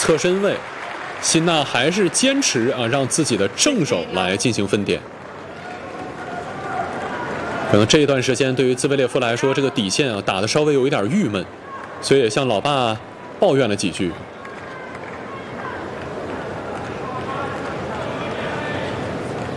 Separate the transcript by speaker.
Speaker 1: 侧身位，辛纳还是坚持让自己的正手来进行分点。可能这一段时间对于兹维列夫来说，这个底线打得稍微有一点郁闷，所以也向老爸抱怨了几句。